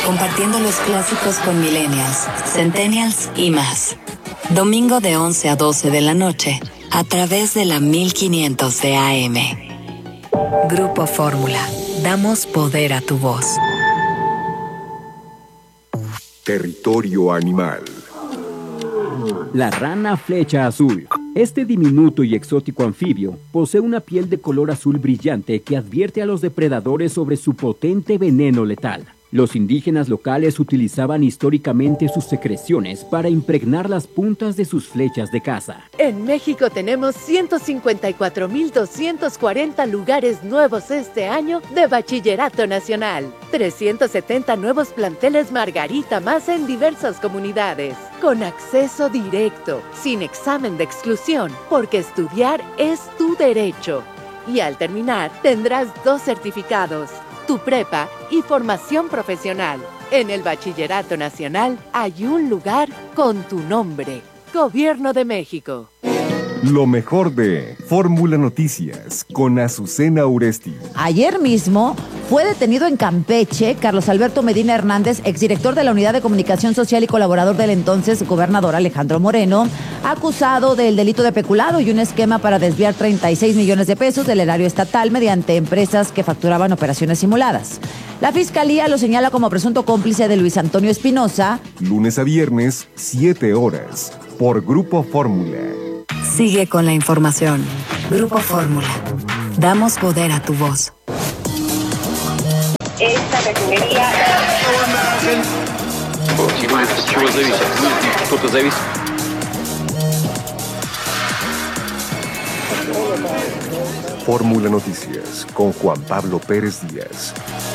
compartiendo los clásicos con millennials, centennials y más. Domingo de 11 a 12 de la noche, a través de la 1500 de AM. Grupo Fórmula. Damos poder a tu voz. Territorio animal. La rana flecha azul. Este diminuto y exótico anfibio posee una piel de color azul brillante que advierte a los depredadores sobre su potente veneno letal. Los indígenas locales utilizaban históricamente sus secreciones para impregnar las puntas de sus flechas de caza. En México tenemos 154.240 lugares nuevos este año de Bachillerato Nacional. 370 nuevos planteles Margarita más en diversas comunidades. Con acceso directo, sin examen de exclusión, porque estudiar es tu derecho. Y al terminar, tendrás 2 certificados. Tu prepa y formación profesional. En el Bachillerato Nacional hay un lugar con tu nombre. Gobierno de México. Lo mejor de Fórmula Noticias con Azucena Uresti. Ayer mismo fue detenido en Campeche Carlos Alberto Medina Hernández, exdirector de la Unidad de Comunicación Social y colaborador del entonces gobernador Alejandro Moreno, acusado del delito de peculado y un esquema para desviar 36 millones de pesos del erario estatal mediante empresas que facturaban operaciones simuladas. La Fiscalía lo señala como presunto cómplice de Luis Antonio Espinosa. Lunes a viernes, 7 horas, por Grupo Fórmula. Sigue con la información. Grupo Fórmula. Damos poder a tu voz. Esta refinería... Fórmula Noticias con Juan Pablo Pérez Díaz.